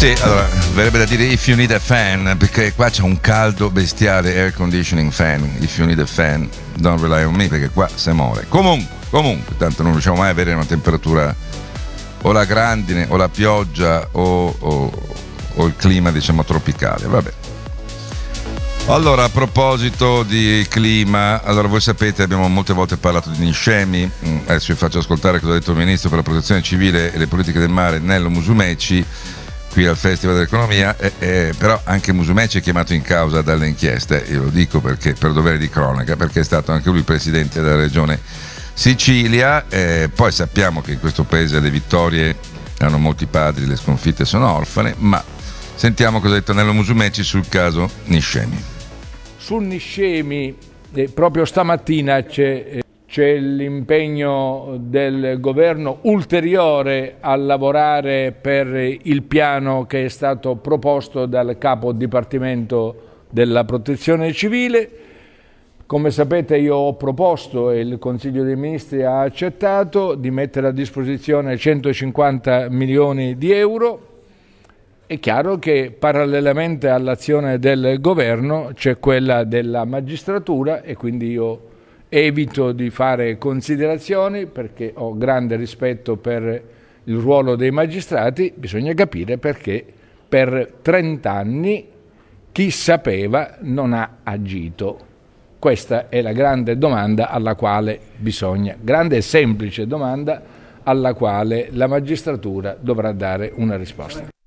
Sì, allora, verrebbe da dire if you need a fan, perché qua c'è un caldo bestiale, air conditioning fan, if you need a fan, don't rely on me, perché qua si muore. Comunque, tanto non riusciamo mai ad avere una temperatura, o la grandine, o la pioggia, o il clima, diciamo, tropicale, vabbè. Allora, a proposito di clima, allora voi sapete, abbiamo molte volte parlato di Niscemi, adesso vi faccio ascoltare cosa ha detto il Ministro per la Protezione Civile e le Politiche del Mare, Nello Musumeci, qui al Festival dell'Economia, però anche Musumeci è chiamato in causa dalle inchieste, io lo dico perché per dovere di cronaca, perché è stato anche lui presidente della regione Sicilia, poi sappiamo che in questo paese le vittorie hanno molti padri, le sconfitte sono orfane, ma sentiamo cosa ha detto Nello Musumeci sul caso Niscemi. Sul Niscemi, proprio stamattina c'è l'impegno del governo ulteriore a lavorare per il piano che è stato proposto dal capo dipartimento della protezione civile. Come sapete io ho proposto e il Consiglio dei Ministri ha accettato di mettere a disposizione 150 milioni di euro. È chiaro che parallelamente all'azione del governo c'è quella della magistratura e quindi io evito di fare considerazioni perché ho grande rispetto per il ruolo dei magistrati. Bisogna capire perché per 30 anni chi sapeva non ha agito. Questa è la grande domanda alla quale grande e semplice domanda alla quale la magistratura dovrà dare una risposta.